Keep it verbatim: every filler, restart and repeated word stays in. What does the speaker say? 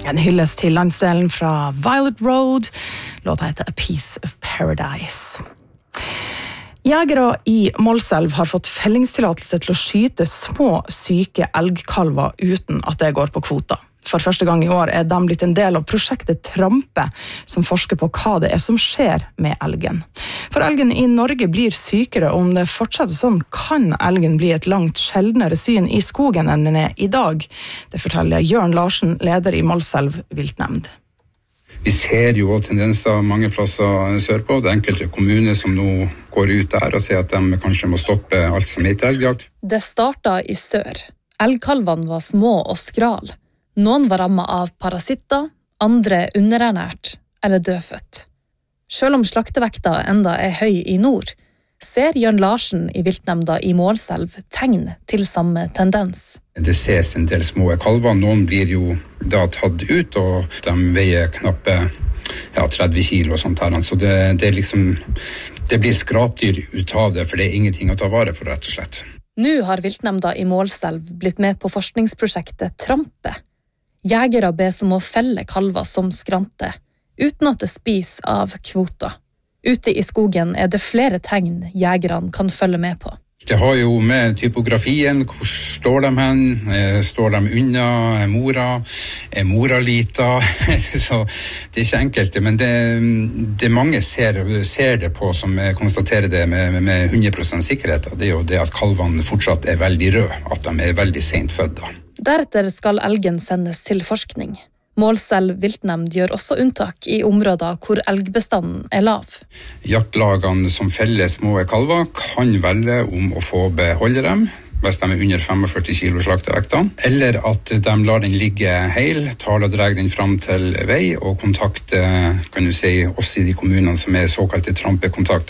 En hyllest til landsdelen fra Violet Road. Låta heter A Piece of Paradise. Jegere i Målselv har fått fellingstillatelse til å skyte små, syke elgkalver uten at det går på kvota. For første gang i år er de blitt en del av prosjektet Trampe, som forsker på hva det er som skjer med elgen. For elgen i Norge blir sykere, og om det fortsetter sånn, kan elgen bli et langt sjeldnere syn i skogen enn den er i dag. Det forteller Jørn Larsen, leder i Målselv viltnemnd. Vi ser jo tendenser mange plasser sørpå. Det er enkelte kommuner som nå går ut der og sier at de kanskje må stoppe alt som heter elgjakt. Det startet i sør. Elgkalvene var små og skral. Noen var rammet av parasitter, andre underernært eller dødfødt. Selv om slaktevekta enda er høy i nord, ser Jørn Larsen i viltnemnda i Målselv tegn til samme tendens. Det ses en del små kalver. Noen blir jo da tatt ut, og de veier knappe ja, tretti kilo og sånt her. Så det, det, liksom, det blir skrapdyr ut av det, for det er ingenting å ta vare på, rett og slett. Nå har viltnemnda i Målselv blitt med på forskningsprosjektet Trampe. Jegere bes om å felle kalver som skrante, uten at det spiser av kvota. Ute i skogen er det flere tegn jegerne kan følge med på. Det har jo med typografien, hvor står de hen, står de unna mora, er mora lita, så det er ikke enkelt, men det, det mange ser, ser det på som konstaterer det med, med hundre prosent sikkerhet, det er jo det at kalvene fortsatt er veldig røde, at de er veldig sent fødda. Deretter skal elgen sendes til forskning. Målselv viltnemnd gjør også unntak i områder hvor elgbestanden er lav. Jaktlagene som feller små kalver kan velge om å få beholde dem, hvis de er under førtifem kilo slaktevekta, eller at de lar den ligge heil, tar og drar den fram til vei og kontakter, kan du si, oss i de kommunene som er såkalte trampekontakter.